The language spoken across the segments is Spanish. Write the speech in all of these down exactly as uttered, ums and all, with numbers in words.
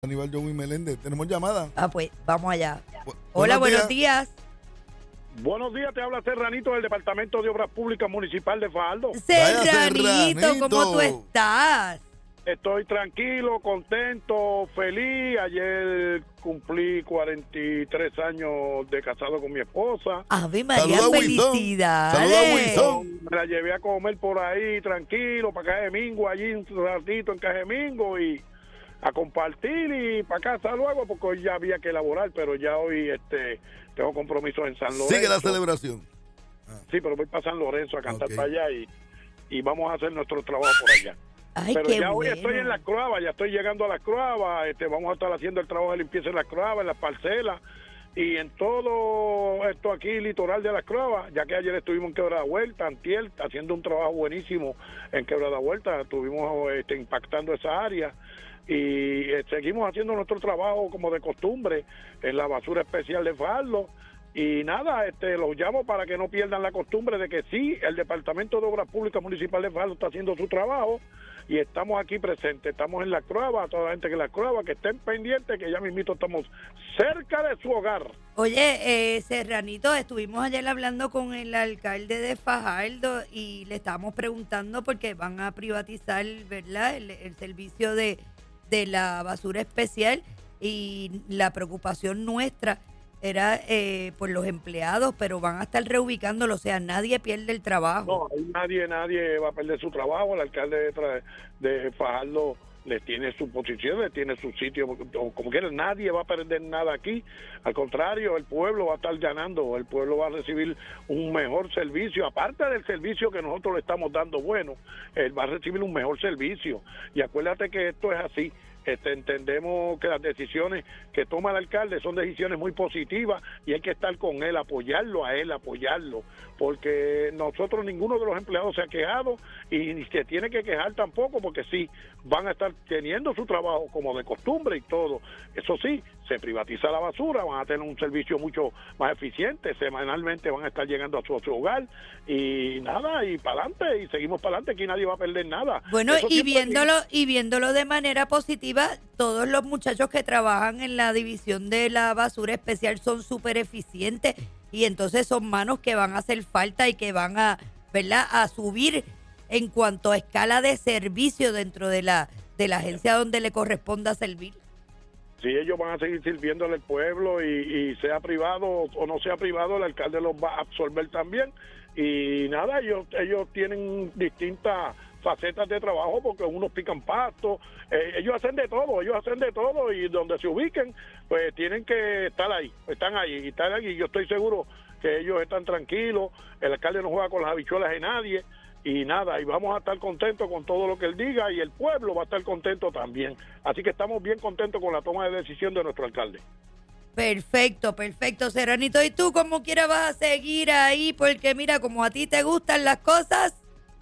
Aníbal Joey Meléndez. ¿Tenemos llamada? Ah, pues vamos allá. Bu- Hola, buenos buenos días. Buenos días, te habla Serranito del Departamento de Obras Públicas Municipal de Fajardo. Serranito, Serranito. ¿cómo tú estás? Estoy tranquilo, contento, feliz. Ayer cumplí cuarenta y tres años de casado con mi esposa. Ave María, Saluda a Wilson. felicidades. Saluda a Wilson. Me la llevé a comer por ahí tranquilo, para Cajemingo, allí un ratito en Cajemingo y a compartir y para casa luego, porque hoy ya había que elaborar, pero ya hoy este tengo compromisos en San Lorenzo. Sigue la celebración. Sí, pero voy para San Lorenzo a cantar Ok. para allá y, y vamos a hacer nuestro trabajo por allá. Ay, Pero qué ya hoy bueno. estoy en las Croabas, ya estoy llegando a las Croabas, este, vamos a estar haciendo el trabajo de limpieza en las Croabas, en las parcelas y en todo esto aquí, litoral de las Croabas, ya que ayer estuvimos en Quebrada Vuelta, antier, haciendo un trabajo buenísimo en Quebrada Vuelta, estuvimos este, impactando esa área y eh, seguimos haciendo nuestro trabajo como de costumbre en la basura especial de Fajardo. Y nada, este, los llamo para que no pierdan la costumbre de que sí, el Departamento de Obras Públicas Municipal de Fajardo está haciendo su trabajo y estamos aquí presentes, estamos en la Croaba, toda la gente que en la Croaba, que estén pendientes, que ya mismito estamos cerca de su hogar. Oye, eh, Serranito, estuvimos ayer hablando con el alcalde de Fajardo y le estábamos preguntando porque van a privatizar, ¿verdad?, el, el servicio de, de la basura especial y la preocupación nuestra era eh, por los empleados, pero van a estar reubicándolo, o sea, nadie pierde el trabajo. No, ahí nadie, nadie va a perder su trabajo, el alcalde de, Tra- de Fajardo le tiene su posición, le tiene su sitio, o como quiera, nadie va a perder nada aquí, al contrario, el pueblo va a estar ganando, el pueblo va a recibir un mejor servicio, aparte del servicio que nosotros le estamos dando bueno, él va a recibir un mejor servicio, y acuérdate que esto es así. Este, entendemos que las decisiones que toma el alcalde son decisiones muy positivas y hay que estar con él, apoyarlo a él, apoyarlo, porque nosotros, ninguno de los empleados se ha quejado y ni se tiene que quejar tampoco, porque sí, van a estar teniendo su trabajo como de costumbre y todo. Eso sí, se privatiza la basura, van a tener un servicio mucho más eficiente, semanalmente van a estar llegando a su, a su hogar y nada, y para adelante, y seguimos para adelante, aquí nadie va a perder nada. Bueno, Eso y siempre- viéndolo y viéndolo de manera positiva, todos los muchachos que trabajan en la división de la basura especial son súper eficientes y entonces son manos que van a hacer falta y que van a, ¿verdad?, a subir en cuanto a escala de servicio dentro de la de la agencia donde le corresponda servir. Sí, ellos van a seguir sirviéndole al pueblo y, y sea privado o no sea privado, el alcalde los va a absorber también. Y nada, ellos ellos tienen distintas facetas de trabajo porque unos pican pasto, eh, ellos hacen de todo, ellos hacen de todo y donde se ubiquen, pues tienen que estar ahí, están ahí, y están ahí. Yo estoy seguro que ellos están tranquilos, el alcalde no juega con las habichuelas de nadie. Y nada, y vamos a estar contentos con todo lo que él diga y el pueblo va a estar contento también. Así que estamos bien contentos con la toma de decisión de nuestro alcalde. Perfecto, perfecto, Serranito. ¿Y tú como quiera vas a seguir ahí? Porque mira, como a ti te gustan las cosas,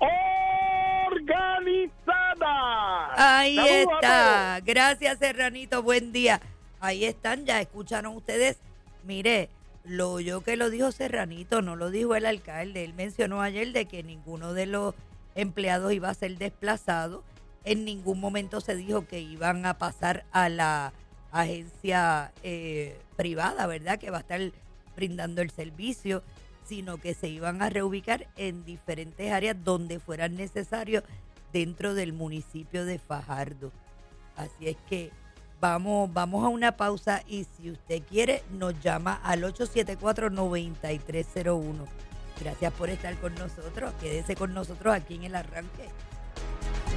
¡Organizada! ahí ¡Saludos a está. Gracias, Serranito. Buen día. Ahí están, ya escucharon ustedes. Mire, lo oyó que lo dijo Serranito, no lo dijo el alcalde. Él mencionó ayer de que ninguno de los empleados iba a ser desplazado. En ningún momento se dijo que iban a pasar a la agencia eh, privada, ¿verdad?, que va a estar brindando el servicio, sino que se iban a reubicar en diferentes áreas donde fueran necesarios dentro del municipio de Fajardo. Así es que vamos, vamos a una pausa y si usted quiere nos llama al ocho siete cuatro, nueve tres cero uno. Gracias por estar con nosotros. Quédese con nosotros aquí en El Arranque.